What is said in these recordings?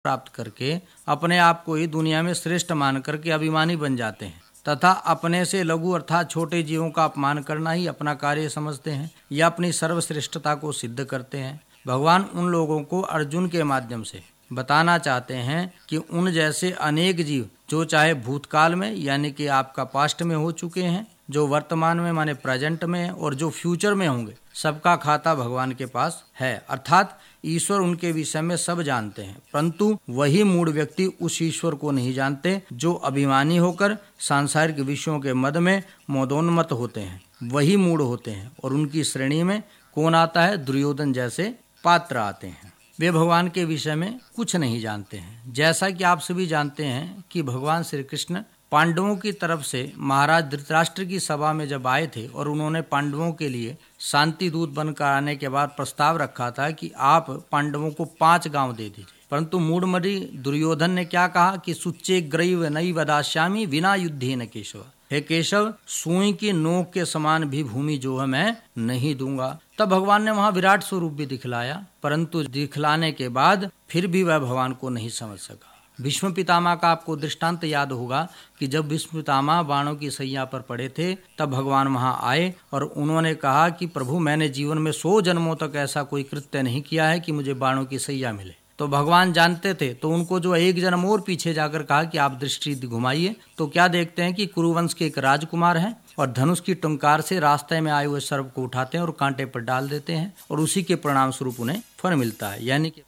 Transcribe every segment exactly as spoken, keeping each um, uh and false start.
प्राप्त करके अपने आप को ही दुनिया में श्रेष्ठ मान करके अभिमानी बन जाते हैं तथा अपने से लघु अर्थात छोटे जीवों का अपमान करना ही अपना कार्य समझते हैं या अपनी सर्वश्रेष्ठता को सिद्ध करते हैं। भगवान उन लोगों को अर्जुन के माध्यम से बताना चाहते हैं कि उन जैसे अनेक जीव जो चाहे भूतकाल में यानी कि आपका पास्ट में हो चुके हैं, जो वर्तमान में माने प्रेजेंट में है और जो फ्यूचर में होंगे, सबका खाता भगवान के पास है। अर्थात ईश्वर उनके विषय में सब जानते हैं, परंतु वही मूढ़ व्यक्ति उस ईश्वर को नहीं जानते जो अभिमानी होकर सांसारिक विषयों के मद में मोदोन्मत्त होते हैं, वही मूढ़ होते हैं। और उनकी श्रेणी में कौन आता है? दुर्योधन जैसे पात्र आते हैं। वे भगवान के विषय में कुछ नहीं जानते हैं। जैसा कि आप सभी जानते हैं कि भगवान श्री कृष्ण पांडवों की तरफ से महाराज धृतराष्ट्र की सभा में जब आए थे और उन्होंने पांडवों के लिए शांति दूत बनकर आने के बाद प्रस्ताव रखा था कि आप पांडवों को पांच गांव दे दीजिए, परंतु मूढ़मति दुर्योधन ने क्या कहा कि सुच्चे ग्रैव नई वदाश्यामी विना युद्धेन केशव, हे केशव सुई की नोक के समान भी भूमि जो है मैं नहीं दूंगा। तब भगवान ने वहां विराट स्वरूप भी दिखलाया, परंतु दिखलाने के बाद फिर भी वह भगवान को नहीं समझ सका। भीष्म पितामह का आपको दृष्टांत याद होगा कि जब भीष्म पितामह बाणों की सैया पर पड़े थे तब भगवान वहां आए और उन्होंने कहा कि प्रभु मैंने जीवन में सौ जन्मों तक ऐसा कोई कृत्य नहीं किया है कि मुझे बाणों की सैया मिले। तो भगवान जानते थे, तो उनको जो एक जन्म और पीछे जाकर कहा कि आप दृष्टि घुमाइए, तो क्या देखते हैं कि कुरुवंश के एक राजकुमार हैं और धनुष की टंकार से रास्ते में आए हुए सर्प को उठाते हैं और कांटे पर डाल देते हैं और उसी के परिणाम स्वरूप उन्हें फल मिलता है। यानी कि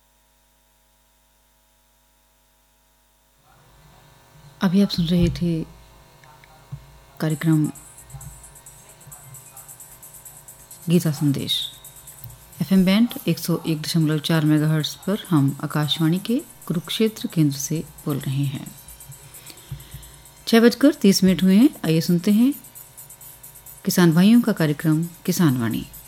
अभी आप सुन रहे थे कार्यक्रम गीता संदेश एफएम बैंड एक सौ एक दशमलव चार मेगाहर्ट्ज पर हम आकाशवाणी के कुरुक्षेत्र केंद्र से बोल रहे हैं। छह बजकर तीस मिनट हुए हैं। आइए सुनते हैं किसान भाइयों का कार्यक्रम किसान वाणी।